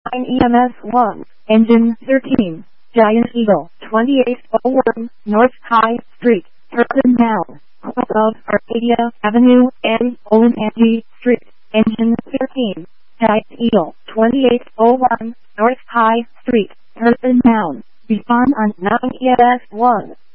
EMS1, engine 13, Giant Eagle, 2801, North High Street, Turpin Town, south of Arcadia Avenue and Olentangy Street, engine 13, Giant Eagle, 2801, North High Street, Turpin Town. Respond on 9EMS1.